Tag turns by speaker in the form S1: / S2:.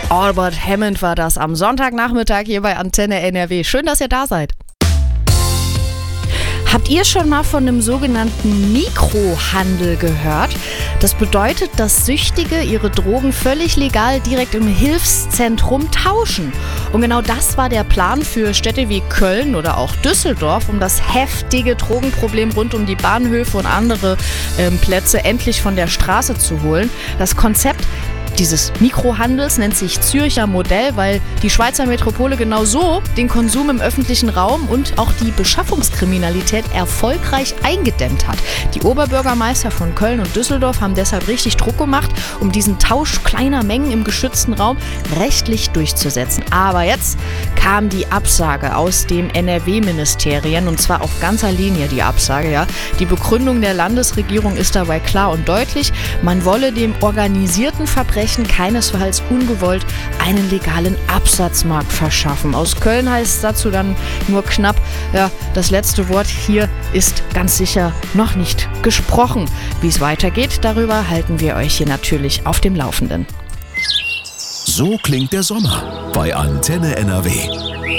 S1: Albert Hammond war das am Sonntagnachmittag hier bei Antenne NRW. Schön, dass ihr da seid. Habt ihr schon mal von einem sogenannten Mikrohandel gehört? Das bedeutet, dass Süchtige ihre Drogen völlig legal direkt im Hilfszentrum tauschen. Und genau das war der Plan für Städte wie Köln oder auch Düsseldorf, um das heftige Drogenproblem rund um die Bahnhöfe und andere Plätze endlich von der Straße zu holen. Das Konzept dieses Mikrohandels nennt sich Zürcher Modell, weil die Schweizer Metropole genau so den Konsum im öffentlichen Raum und auch die Beschaffungskriminalität erfolgreich eingedämmt hat. Die Oberbürgermeister von Köln und Düsseldorf haben deshalb richtig Druck gemacht, um diesen Tausch kleiner Mengen im geschützten Raum rechtlich durchzusetzen. Aber jetzt kam die Absage aus dem NRW-Ministerien, und zwar auf ganzer Linie die Absage. Ja. Die Begründung der Landesregierung ist dabei klar und deutlich. Man wolle dem organisierten Verbrechen keinesfalls ungewollt einen legalen Absatzmarkt verschaffen. Aus Köln heißt es dazu dann nur knapp, ja, das letzte Wort hier ist ganz sicher noch nicht gesprochen. Wie es weitergeht, darüber halten wir euch hier natürlich auf dem Laufenden.
S2: So klingt der Sommer bei Antenne NRW.